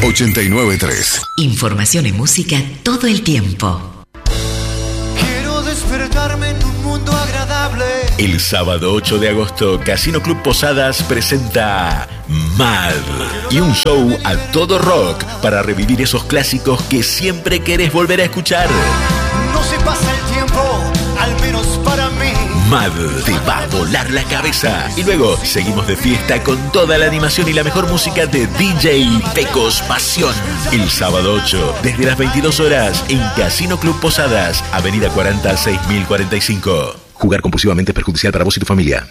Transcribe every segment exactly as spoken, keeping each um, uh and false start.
ochenta y nueve punto tres. Información y música todo el tiempo. Quiero despertarme en un mundo agradable. El sábado ocho de agosto, Casino Club Posadas presenta Mad y un show a todo rock para revivir esos clásicos que siempre querés volver a escuchar. No se pasa el tiempo, al menos para mí. Mad te va a volar la cabeza. Y luego seguimos de fiesta con toda la animación y la mejor música de D J Pecos Pasión. El sábado ocho, desde las veintidós horas, en Casino Club Posadas, Avenida cuarenta, seis mil cuarenta y cinco. Jugar compulsivamente es perjudicial para vos y tu familia.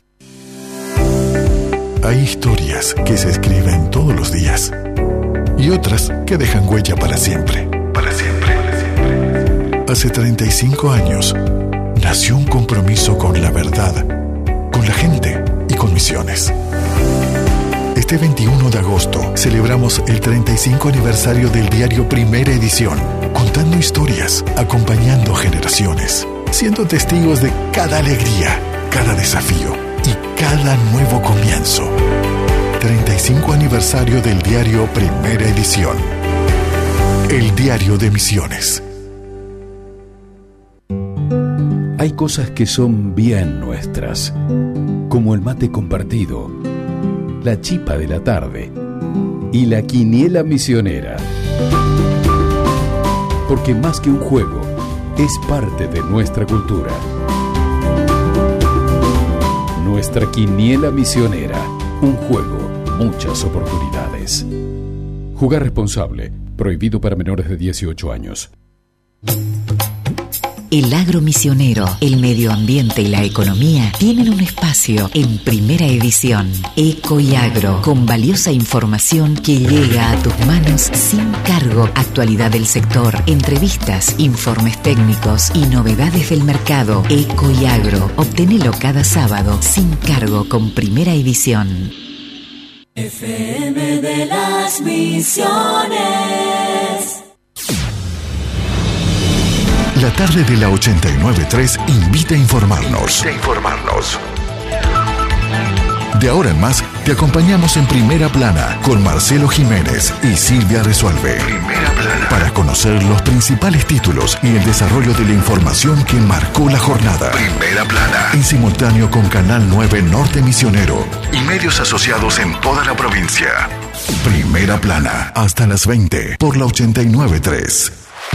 Hay historias que se escriben todos los días y otras que dejan huella para siempre. Para siempre. Hace treinta y cinco años nació un compromiso con la verdad, con la gente y con Misiones. Este veintiuno de agosto celebramos el treinta y cinco aniversario del diario Primera Edición, contando historias, acompañando generaciones, siendo testigos de cada alegría, cada desafío y cada nuevo comienzo. treinta y cinco aniversario del diario Primera Edición. El diario de Misiones. Hay cosas que son bien nuestras, como el mate compartido, la chipa de la tarde y la quiniela misionera. Porque más que un juego, es parte de nuestra cultura. Nuestra quiniela misionera, un juego, muchas oportunidades. Jugar responsable, prohibido para menores de dieciocho años. El agro misionero, el medio ambiente y la economía tienen un espacio en Primera Edición. Eco y Agro, con valiosa información que llega a tus manos sin cargo. Actualidad del sector, entrevistas, informes técnicos y novedades del mercado. Eco y Agro, obténelo cada sábado sin cargo con Primera Edición. F M de las Misiones. La tarde de la ochenta y nueve punto tres invita a informarnos. Invita a informarnos. De ahora en más, te acompañamos en Primera Plana con Marcelo Jiménez y Silvia Resuelve. Primera Plana. Para conocer los principales títulos y el desarrollo de la información que marcó la jornada. Primera Plana. En simultáneo con Canal nueve Norte Misionero y medios asociados en toda la provincia. Primera Plana. Hasta las veinte por la ochenta y nueve punto tres.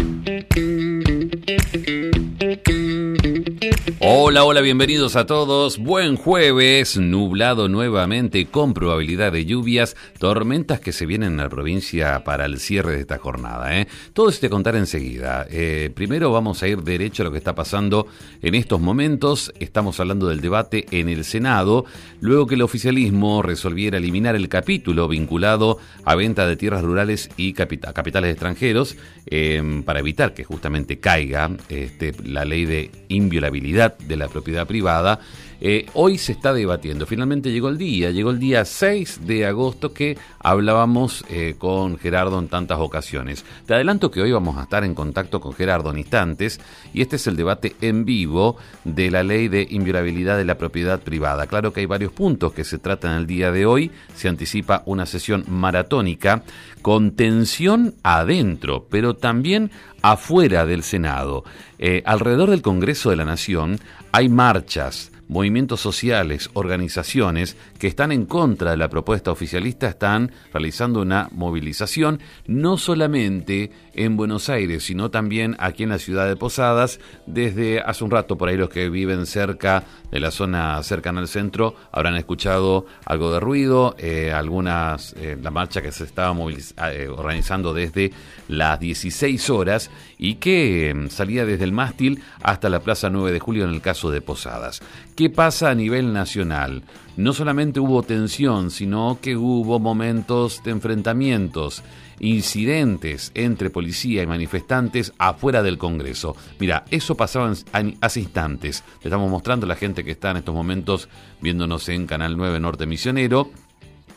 Hola, hola, bienvenidos a todos. Buen jueves, nublado nuevamente con probabilidad de lluvias, tormentas que se vienen en la provincia para el cierre de esta jornada, ¿eh? Todo esto te contaré enseguida. Eh, primero vamos a ir derecho a lo que está pasando en estos momentos. Estamos hablando del debate en el Senado, luego que el oficialismo resolviera eliminar el capítulo vinculado a venta de tierras rurales y capita- capitales extranjeros, eh, para evitar que justamente caiga este, la ley de inviolabilidad de la propiedad privada. Eh, hoy se está debatiendo, finalmente llegó el día, llegó el día seis de agosto que hablábamos eh, con Gerardo en tantas ocasiones. Te adelanto que hoy vamos a estar en contacto con Gerardo en instantes y este es el debate en vivo de la ley de inviolabilidad de la propiedad privada. Claro que hay varios puntos que se tratan el día de hoy, se anticipa una sesión maratónica con tensión adentro, pero también afuera del Senado. Eh, alrededor del Congreso de la Nación hay marchas, movimientos sociales, organizaciones que están en contra de la propuesta oficialista, están realizando una movilización no solamente en Buenos Aires, sino también aquí en la ciudad de Posadas. Desde hace un rato, por ahí los que viven cerca de la zona cercana al centro habrán escuchado algo de ruido, eh, algunas, eh, la marcha que se estaba moviliz- eh, organizando desde las dieciséis horas y que eh, salía desde el mástil hasta la Plaza nueve de julio en el caso de Posadas. ¿Qué pasa a nivel nacional? No solamente hubo tensión, sino que hubo momentos de enfrentamientos, incidentes entre policía y manifestantes afuera del Congreso. Mira, eso pasaba en, hace instantes. Le estamos mostrando a la gente que está en estos momentos viéndonos en Canal nueve Norte Misionero.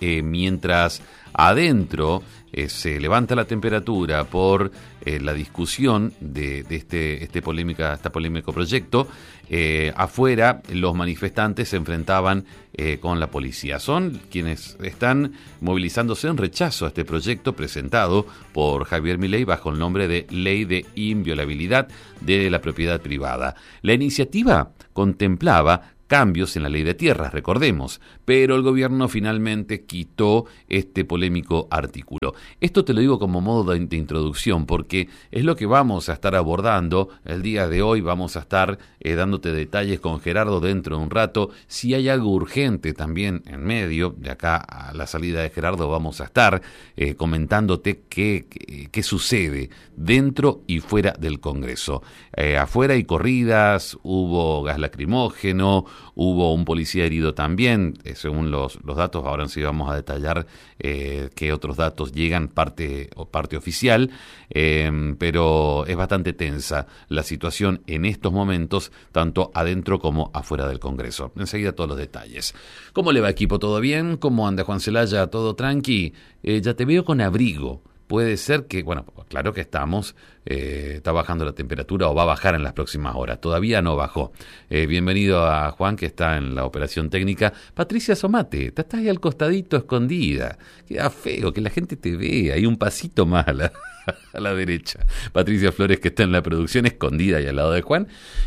eh, mientras adentro eh, se levanta la temperatura por eh, la discusión de, de este, este polémica, este polémico proyecto, eh, afuera los manifestantes se enfrentaban eh, con la policía. Son quienes están movilizándose en rechazo a este proyecto presentado por Javier Milei bajo el nombre de Ley de Inviolabilidad de la Propiedad Privada. La iniciativa contemplaba cambios en la ley de tierras, recordemos, pero el gobierno finalmente quitó este polémico artículo. Esto te lo digo como modo de, de introducción, porque es lo que vamos a estar abordando el día de hoy. Vamos a estar eh, dándote detalles con Gerardo dentro de un rato. Si hay algo urgente también en medio, de acá a la salida de Gerardo vamos a estar eh, comentándote qué, qué, qué sucede dentro y fuera del Congreso. Eh, afuera hay corridas, hubo gas lacrimógeno, hubo un policía herido también, eh, según los, los datos. Ahora sí vamos a detallar eh, qué otros datos llegan, parte, o parte oficial, eh, pero es bastante tensa la situación en estos momentos, tanto adentro como afuera del Congreso. Enseguida todos los detalles. ¿Cómo le va, equipo? ¿Todo bien? ¿Cómo anda Juan Celaya? ¿Todo tranqui? Eh, ya te veo con abrigo. Puede ser que, bueno, claro que estamos, eh, está bajando la temperatura o va a bajar en las próximas horas. Todavía no bajó. Eh, bienvenido a Juan, que está en la operación técnica. Patricia Somate, te estás ahí al costadito, escondida. Queda feo que la gente te vea. Hay un pasito más a la, a la derecha. Patricia Flores, que está en la producción, escondida y al lado de Juan.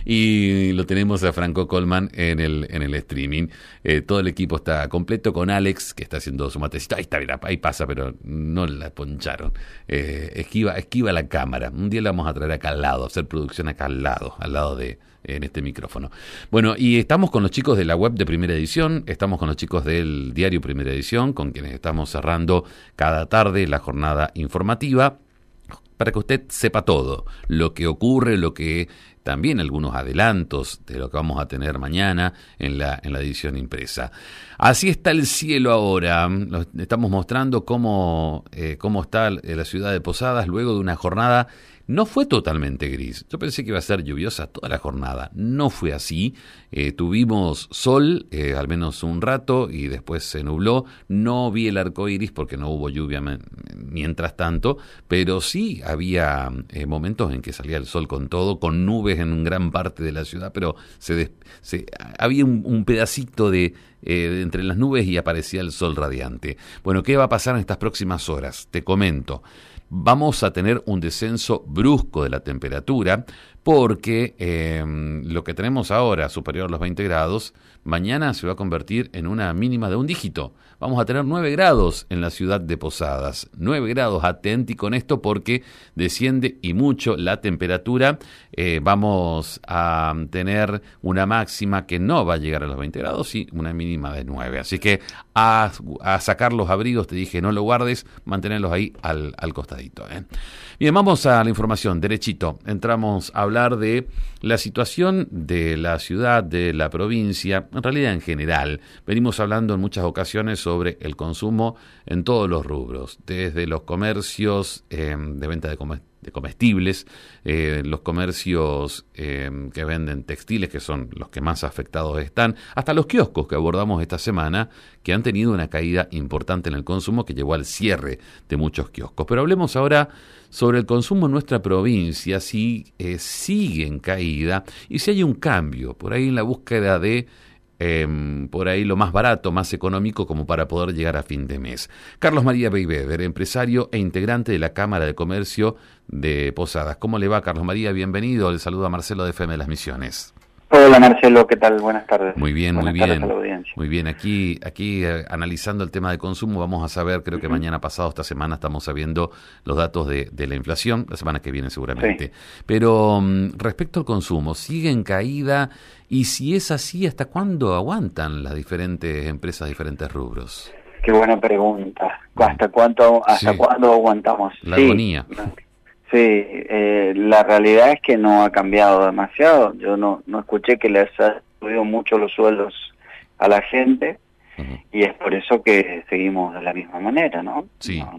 Y lo tenemos a Franco Colman en el, en el streaming. Eh, todo el equipo está completo con Alex, que está haciendo su matecito. Ahí está, mira, ahí pasa, pero no la poncharon. Eh, esquiva, esquiva la cámara. Un día la vamos a traer acá al lado, hacer producción acá al lado, al lado de en este micrófono. Bueno, y estamos con los chicos de la web de Primera Edición, estamos con los chicos del diario Primera Edición, con quienes estamos cerrando cada tarde la jornada informativa, para que usted sepa todo, lo que ocurre, lo que también algunos adelantos de lo que vamos a tener mañana en la, en la edición impresa. Así está el cielo ahora. Nos estamos mostrando cómo, eh, cómo está la ciudad de Posadas luego de una jornada. No fue totalmente gris. Yo pensé que iba a ser lluviosa toda la jornada. No fue así. Eh, tuvimos sol, eh, al menos un rato, y después se nubló. No vi el arco iris porque no hubo lluvia me- mientras tanto, pero sí había eh, momentos en que salía el sol con todo, con nubes en gran parte de la ciudad, pero se, des- se había un, un pedacito de eh, entre las nubes y aparecía el sol radiante. Bueno, ¿qué va a pasar en estas próximas horas? Te comento. Vamos a tener un descenso brusco de la temperatura porque eh, lo que tenemos ahora, superior a los veinte grados, mañana se va a convertir en una mínima de un dígito. Vamos a tener nueve grados en la ciudad de Posadas. nueve grados, atenti con esto porque desciende y mucho la temperatura. Eh, vamos a tener una máxima que no va a llegar a los veinte grados y una mínima de nueve. Así que a, a sacar los abrigos, te dije, no lo guardes, mantenerlos ahí al, al costadito. ¿eh? Bien, vamos a la información, derechito. Entramos a hablar de la situación de la ciudad, de la provincia, en realidad en general. Venimos hablando en muchas ocasiones sobre el consumo en todos los rubros, desde los comercios eh, de venta de comestibles, de comestibles, eh, los comercios eh, que venden textiles, que son los que más afectados están, hasta los kioscos que abordamos esta semana, que han tenido una caída importante en el consumo que llevó al cierre de muchos kioscos. Pero hablemos ahora sobre el consumo en nuestra provincia, si eh, sigue en caída y si hay un cambio por ahí en la búsqueda de Eh, por ahí lo más barato, más económico como para poder llegar a fin de mes. Carlos María Beiveder, empresario e integrante de la Cámara de Comercio de Posadas. ¿Cómo le va, Carlos María? Bienvenido. Le saluda Marcelo de F M de las Misiones. Hola Marcelo, ¿qué tal? Buenas tardes. Muy bien, Buenas muy tardes bien. a la audiencia. Muy bien, aquí, aquí eh, analizando el tema de consumo, vamos a saber, creo que uh-huh. mañana pasado, esta semana, estamos sabiendo los datos de, de la inflación, la semana que viene seguramente. Sí. Pero um, respecto al consumo, ¿sigue en caída? Y si es así, ¿hasta cuándo aguantan las diferentes empresas, diferentes rubros? Qué buena pregunta. ¿Hasta cuánto, hasta sí. cuándo aguantamos? La sí. agonía. Sí, eh, la realidad es que no ha cambiado demasiado. Yo no, no escuché que les ha subido mucho los sueldos a la gente uh-huh. y es por eso que seguimos de la misma manera, ¿no? Sí. No,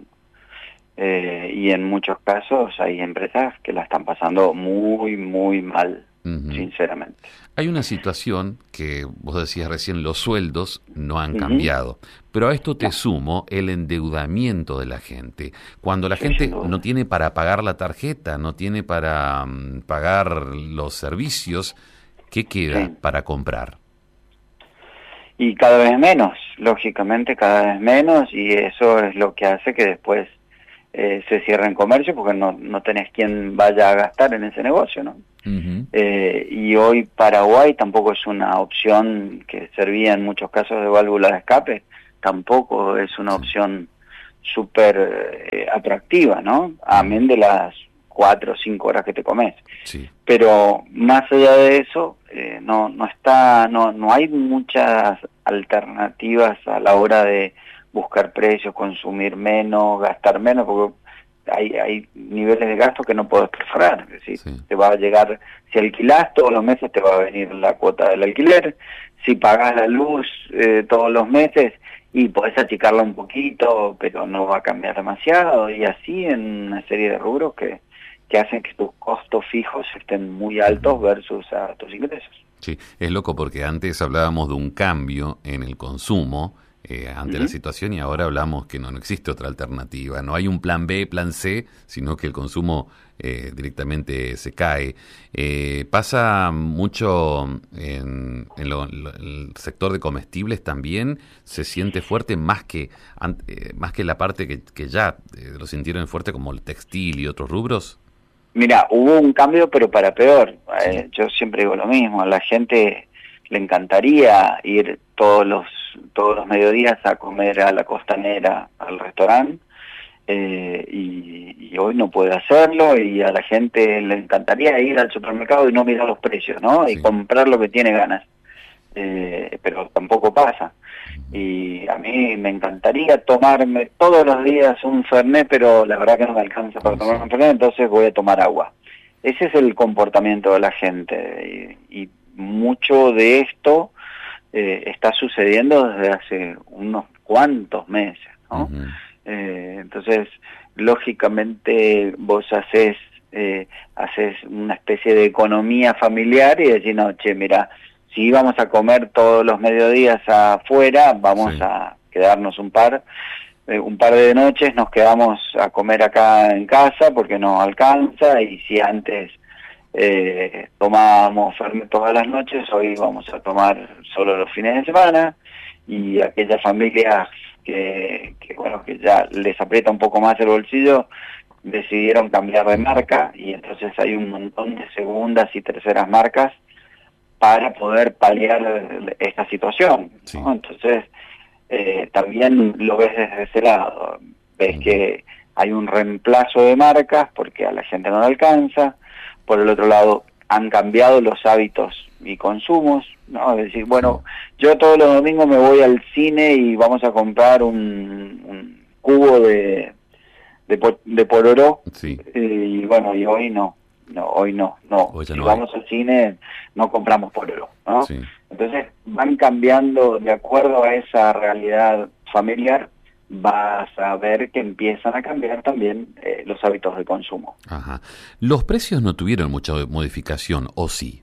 eh, y en muchos casos hay empresas que la están pasando muy, muy mal. uh-huh. sinceramente. Hay una situación que vos decías recién, los sueldos no han uh-huh. cambiado, pero a esto te no. sumo el endeudamiento de la gente. Cuando la sí, gente no tiene para pagar la tarjeta, no tiene para um, pagar los servicios, ¿qué queda sí. para comprar? Y cada vez menos, lógicamente cada vez menos, y eso es lo que hace que después eh, se cierre en comercio, porque no, no tenés quien vaya a gastar en ese negocio, ¿no? Uh-huh. Eh, y hoy Paraguay tampoco es una opción que servía en muchos casos de válvula de escape, tampoco es una sí. opción súper eh, atractiva, ¿no? Amén de las cuatro o cinco horas que te comes. Sí. Pero más allá de eso, eh, no no está no no hay muchas alternativas a la hora de buscar precios, consumir menos, gastar menos, porque hay hay niveles de gasto que no podés perforar. Es decir, sí. te va a llegar, si alquilás todos los meses te va a venir la cuota del alquiler, si pagás la luz eh, todos los meses, y podés achicarla un poquito, pero no va a cambiar demasiado, y así en una serie de rubros que que hacen que tus costos fijos estén muy altos versus a tus ingresos. Sí, es loco porque antes hablábamos de un cambio en el consumo eh, ante uh-huh. la situación, y ahora hablamos que no, no existe otra alternativa. No hay un plan B, plan C, sino que el consumo eh, directamente se cae. Eh, pasa mucho en, en, lo, en el sector de comestibles también, se siente fuerte más que, eh, más que la parte que, que ya eh, lo sintieron fuerte como el textil y otros rubros. Mira, hubo un cambio, pero para peor. Eh, yo siempre digo lo mismo, a la gente le encantaría ir todos los todos los mediodías a comer a la Costanera, al restaurante, eh, y, y hoy no puede hacerlo, y a la gente le encantaría ir al supermercado y no mirar los precios, ¿no? Sí. Y comprar lo que tiene ganas. Eh, pero tampoco pasa. Y a mí me encantaría tomarme todos los días un Fernet, pero la verdad que no me alcanza para tomar un Fernet, entonces voy a tomar agua. Ese es el comportamiento de la gente, y, y mucho de esto eh, está sucediendo desde hace unos cuantos meses, ¿no? Uh-huh. Eh, entonces, lógicamente vos haces, eh, haces una especie de economía familiar y decís, no, che, mira, si íbamos a comer todos los mediodías afuera, vamos sí. a quedarnos un par, eh, un par de noches, nos quedamos a comer acá en casa porque no alcanza, y si antes eh, tomábamos Fernet todas las noches, hoy vamos a tomar solo los fines de semana, y aquellas familias que, que bueno, que ya les aprieta un poco más el bolsillo, decidieron cambiar de marca, y entonces hay un montón de segundas y terceras marcas para poder paliar esta situación, sí. ¿no? Entonces, eh, también lo ves desde ese lado. Ves uh-huh. que hay un reemplazo de marcas porque a la gente no le alcanza. Por el otro lado, han cambiado los hábitos y consumos, ¿no? Es decir, bueno, yo todos los domingos me voy al cine y vamos a comprar un, un cubo de, de, de pororó, sí. y bueno, y hoy no. No, hoy no, no. Hoy si no vamos hay. al cine, no compramos pororo, ¿no? Sí. Entonces van cambiando de acuerdo a esa realidad familiar, vas a ver que empiezan a cambiar también eh, los hábitos de consumo. Ajá. ¿Los precios no tuvieron mucha modificación, o sí?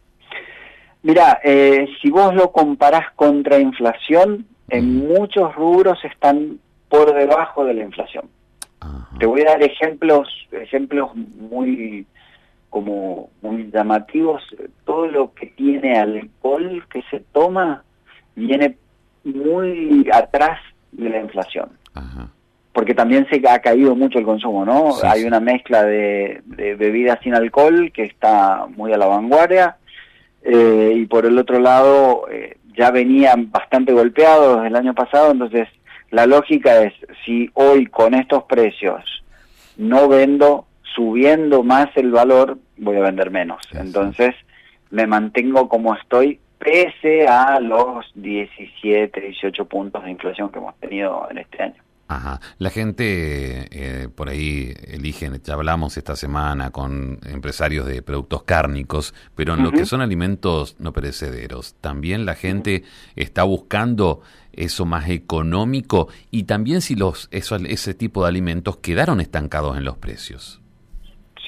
Mira, eh, si vos lo comparás contra inflación, en mm. muchos rubros están por debajo de la inflación. Ajá. Te voy a dar ejemplos, ejemplos muy... como muy llamativos. Todo lo que tiene alcohol que se toma viene muy atrás de la inflación. Ajá. Porque también se ha caído mucho el consumo, ¿no? Sí, Hay sí. una mezcla de, de bebidas sin alcohol que está muy a la vanguardia, eh, y por el otro lado eh, ya venían bastante golpeados desde el año pasado, entonces la lógica es, si hoy con estos precios no vendo, subiendo más el valor, voy a vender menos. Sí, entonces sí. me mantengo como estoy, pese a los diecisiete, dieciocho puntos de inflación que hemos tenido en este año. Ajá. La gente eh, por ahí eligen, ya hablamos esta semana con empresarios de productos cárnicos, pero en uh-huh. lo que son alimentos no perecederos, también la gente uh-huh. está buscando eso más económico, y también si los eso, ese tipo de alimentos quedaron estancados en los precios. Sí,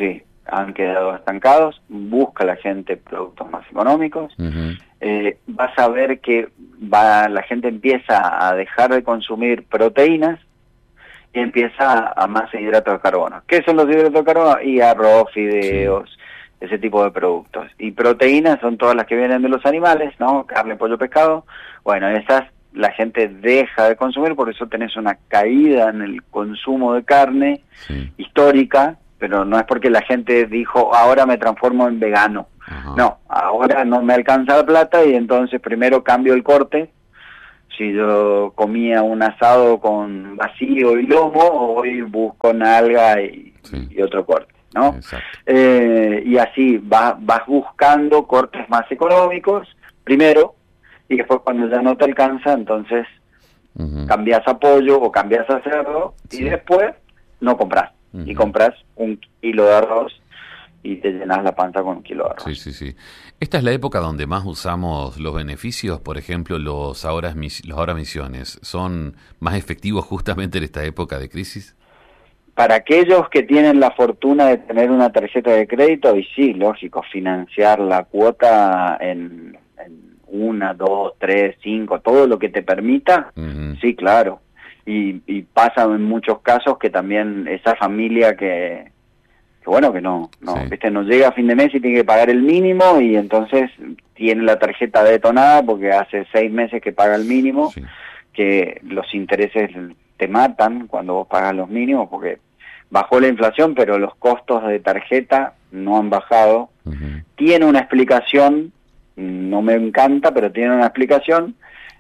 han quedado estancados, busca la gente productos más económicos, uh-huh. eh, vas a ver que va la gente empieza a dejar de consumir proteínas y empieza a más hidratos de carbono. ¿Qué son los hidratos de carbono? Y arroz, fideos, sí. ese tipo de productos. Y proteínas son todas las que vienen de los animales, ¿no? Carne, pollo, pescado. Bueno, esas la gente deja de consumir, por eso tenés una caída en el consumo de carne sí. histórica, pero no es porque la gente dijo, ahora me transformo en vegano. Ajá. No, ahora no me alcanza la plata y entonces primero cambio el corte. Si yo comía un asado con vacío y lomo, hoy busco nalga y, sí. y otro corte, ¿no? Eh, y así vas, vas buscando cortes más económicos, primero, y después cuando ya no te alcanza, entonces uh-huh. cambias a pollo o cambias a cerdo, sí. y después no compras. Uh-huh. Y compras un kilo de arroz y te llenas la panza con un kilo de arroz. Sí, sí, sí. Esta es la época donde más usamos los beneficios, por ejemplo, los ahora, los ahora misiones. ¿Son más efectivos justamente en esta época de crisis? Para aquellos que tienen la fortuna de tener una tarjeta de crédito, y sí, lógico, financiar la cuota en, en una, dos, tres, cinco, todo lo que te permita, uh-huh. sí, claro. Y, y pasa en muchos casos que también esa familia que... bueno, que no, no, sí. ¿viste? No llega a fin de mes y tiene que pagar el mínimo y entonces tiene la tarjeta detonada porque hace seis meses que paga el mínimo, sí. que los intereses te matan cuando vos pagas los mínimos porque bajó la inflación, pero los costos de tarjeta no han bajado. Uh-huh. Tiene una explicación, no me encanta, pero tiene una explicación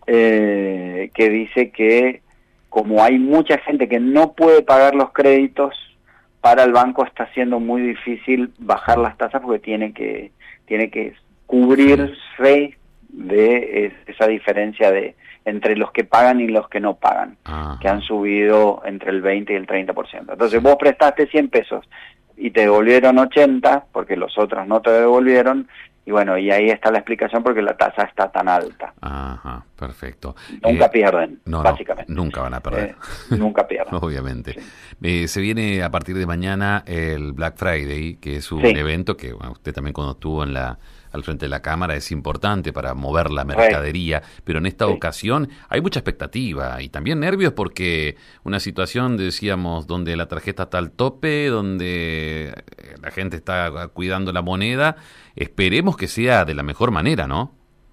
eh, que dice que como hay mucha gente que no puede pagar los créditos, para el banco está siendo muy difícil bajar las tasas porque tiene que tiene que cubrirse de esa diferencia de entre los que pagan y los que no pagan, Ajá. que han subido entre el veinte y el treinta por ciento. Entonces vos prestaste cien pesos y te devolvieron ochenta porque los otros no te devolvieron. Y bueno, y ahí está la explicación porque la tasa está tan alta. Ajá, perfecto. Nunca eh, pierden, no, básicamente. No, nunca van a perder. Eh, nunca pierden. Obviamente. Sí. Eh, se viene a partir de mañana el Black Friday, que es un sí. evento que bueno, usted también cuando estuvo en la, al frente de la cámara es importante para mover la mercadería, sí. pero en esta sí. ocasión hay mucha expectativa y también nervios porque una situación, decíamos, donde la tarjeta está al tope, donde la gente está cuidando la moneda. Esperemos que sea de la mejor manera, ¿no?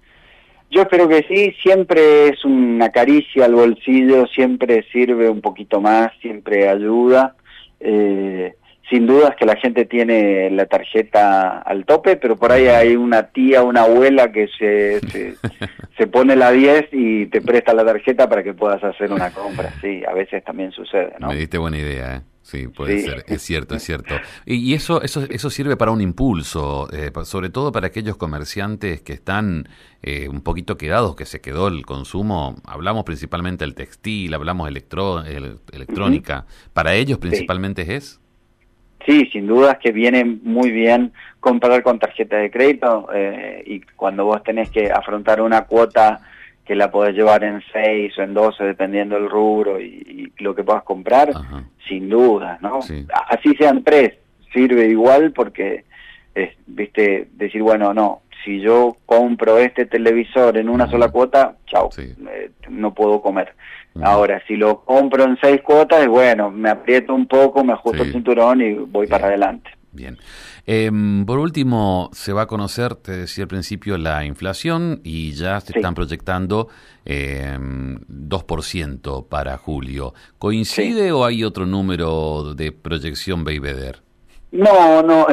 Yo espero que sí, siempre es una caricia al bolsillo, siempre sirve un poquito más, siempre ayuda. Eh, sin dudas que la gente tiene la tarjeta al tope, pero por ahí hay una tía, una abuela que se, se, se pone la diez y te presta la tarjeta para que puedas hacer una compra. Sí, a veces también sucede, ¿no? Me diste buena idea, ¿eh? Sí, puede sí. ser, es cierto, es cierto. Y, y eso, eso, eso sirve para un impulso, eh, sobre todo para aquellos comerciantes que están eh, un poquito quedados, que se quedó el consumo. Hablamos principalmente del textil, hablamos electro, el, electrónica. Uh-huh. ¿Para ellos principalmente sí. es? Sí, sin dudas que viene muy bien comprar con tarjeta de crédito eh, y cuando vos tenés que afrontar una cuota que la podés llevar en seis o en doce, dependiendo del rubro y, y lo que puedas comprar, Ajá. sin duda, ¿no? Sí. Así sean tres, sirve igual porque, es, viste, decir, bueno, no, si yo compro este televisor en una uh-huh. sola cuota, chau, sí. eh, no puedo comer. Uh-huh. Ahora, si lo compro en seis cuotas, bueno, me aprieto un poco, me ajusto sí. el cinturón y voy sí. para adelante. Bien. Eh, por último, se va a conocer, te decía al principio, la inflación y ya se sí. están proyectando eh, dos por ciento para julio. ¿Coincide sí. o hay otro número de proyección Belvedere? No, no,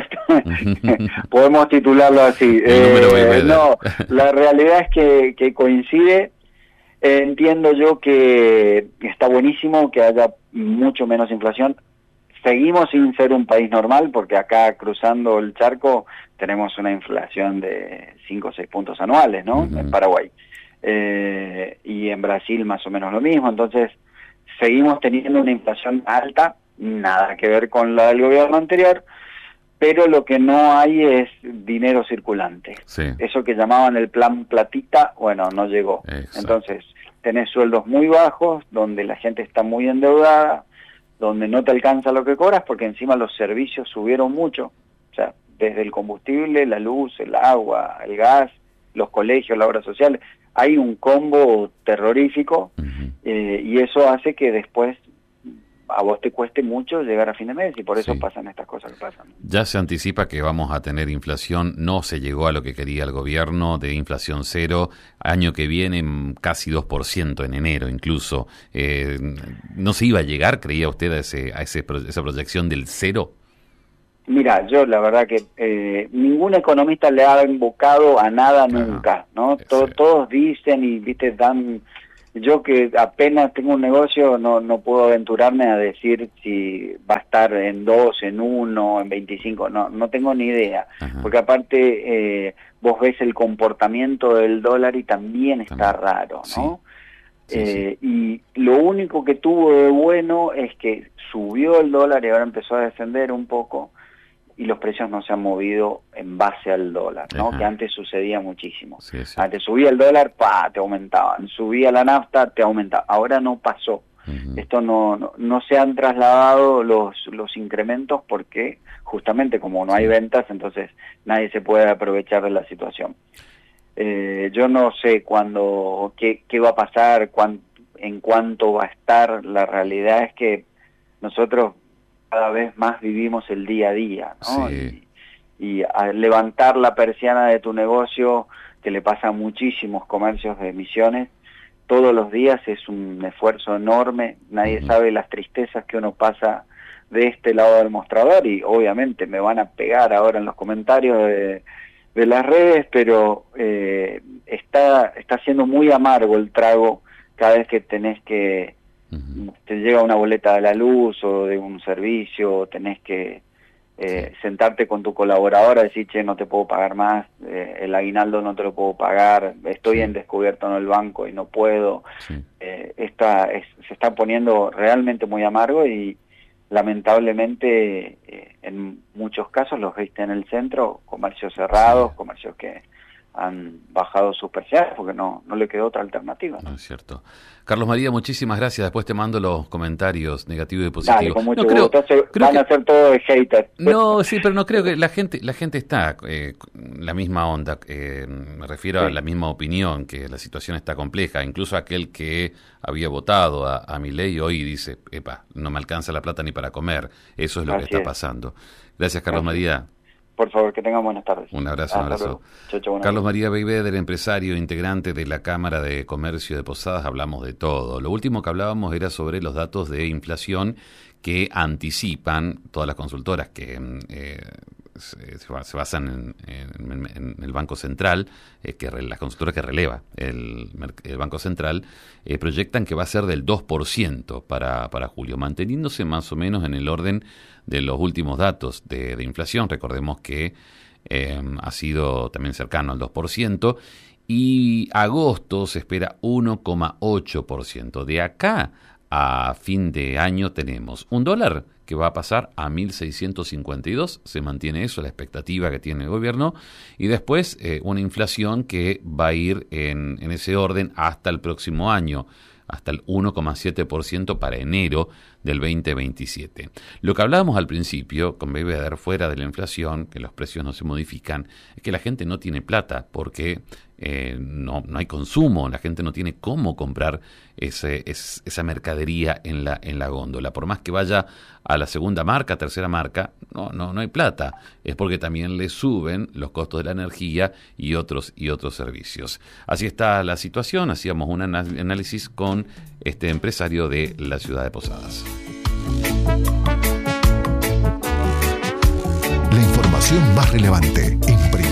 podemos titularlo así. Eh, no, la realidad es que, que coincide. Eh, entiendo yo que está buenísimo que haya mucho menos inflación. Seguimos sin ser un país normal porque acá cruzando el charco tenemos una inflación de cinco o seis puntos anuales, ¿no? Uh-huh. En Paraguay. Eh, y en Brasil más o menos lo mismo. Entonces, seguimos teniendo una inflación alta, nada que ver con la del gobierno anterior, pero lo que no hay es dinero circulante. Sí. Eso que llamaban el plan platita, bueno, no llegó. Exacto. Entonces, tenés sueldos muy bajos, donde la gente está muy endeudada, donde no te alcanza lo que cobras, porque encima los servicios subieron mucho. O sea, desde el combustible, la luz, el agua, el gas, los colegios, la obra social, hay un combo terrorífico, uh-huh. eh, y eso hace que después a vos te cueste mucho llegar a fin de mes, y por eso sí. pasan estas cosas que pasan. Ya se anticipa que vamos a tener inflación, no se llegó a lo que quería el gobierno de inflación cero, año que viene casi dos por ciento en enero incluso. Eh, ¿No se iba a llegar, creía usted, a, ese, a ese, esa proyección del cero? Mira, yo la verdad que eh, ningún economista le ha invocado a nada nunca, ¿no? Todo, todos dicen y, viste, dan... Yo que apenas tengo un negocio no no puedo aventurarme a decir si va a estar en dos, en uno, en veinticinco, no no tengo ni idea. Ajá. Porque aparte eh, vos ves el comportamiento del dólar y también está también. raro, ¿no? Sí. Sí, eh, sí. Y lo único que tuvo de bueno es que subió el dólar y ahora empezó a descender un poco, y los precios no se han movido en base al dólar, ¿no? Ajá. Que antes sucedía muchísimo. Sí, sí. Antes subía el dólar, pa, te aumentaban. Subía la nafta, te aumentaba. Ahora no pasó. Uh-huh. Esto no, no no se han trasladado los los incrementos porque justamente como no hay ventas, entonces nadie se puede aprovechar de la situación. Eh, yo no sé cuándo, qué, qué va a pasar, cuán, en cuánto va a estar. La realidad es que nosotros cada vez más vivimos el día a día, ¿no? Sí. Y, y a levantar la persiana de tu negocio, que le pasa a muchísimos comercios de Misiones, todos los días es un esfuerzo enorme. Nadie uh-huh. sabe las tristezas que uno pasa de este lado del mostrador, y obviamente me van a pegar ahora en los comentarios de, de las redes, pero eh, está, está siendo muy amargo el trago cada vez que tenés que te llega una boleta de la luz o de un servicio, tenés que eh, sí. sentarte con tu colaboradora y decir, che, no te puedo pagar más, eh, el aguinaldo no te lo puedo pagar, estoy sí. en descubierto en el banco y no puedo. Sí. Eh, esta, es, se está poniendo realmente muy amargo, y lamentablemente eh, en muchos casos los viste en el centro, comercios cerrados, sí. comercios que han bajado sus persianas porque no no le quedó otra alternativa, ¿no? No es cierto. Carlos María, muchísimas gracias. Después te mando los comentarios negativos y positivos. Dale, con mucho no, gusto. Creo, creo van que, a ser todos de haters. No, sí, pero no creo que la gente la gente está eh, la misma onda. Eh, me refiero sí. a la misma opinión, que la situación está compleja. Incluso aquel que había votado a, a Milei hoy dice, epa, no me alcanza la plata ni para comer. Eso es lo Así que está es. pasando. Gracias, Carlos Gracias. María. Por favor, que tengan buenas tardes. Un abrazo, un abrazo. Chau, chau, Carlos María Beigbeder, empresario, integrante de la Cámara de Comercio de Posadas. Hablamos de todo. Lo último que hablábamos era sobre los datos de inflación que anticipan todas las consultoras que eh, se, se basan en, en, en el Banco Central, eh, que las consultoras que releva el, el Banco Central, eh, proyectan que va a ser del dos por ciento para, para julio, manteniéndose más o menos en el orden de los últimos datos de, de inflación. Recordemos que eh, ha sido también cercano al dos por ciento, y agosto se espera uno coma ocho por ciento. De acá a fin de año tenemos un dólar que va a pasar a mil seiscientos cincuenta y dos, se mantiene eso, la expectativa que tiene el gobierno, y después eh, una inflación que va a ir en, en ese orden hasta el próximo año, hasta el uno coma siete por ciento para enero del veinte veintisiete. Lo que hablábamos al principio, con Beigbeder, fuera de la inflación, que los precios no se modifican, es que la gente no tiene plata porque eh, no, no hay consumo, la gente no tiene cómo comprar ese, es, esa mercadería en la, en la góndola. Por más que vaya a la segunda marca, tercera marca, no, no, no hay plata. Es porque también le suben los costos de la energía y otros, y otros servicios. Así está la situación. Hacíamos un análisis con este empresario de la ciudad de Posadas. La información más relevante en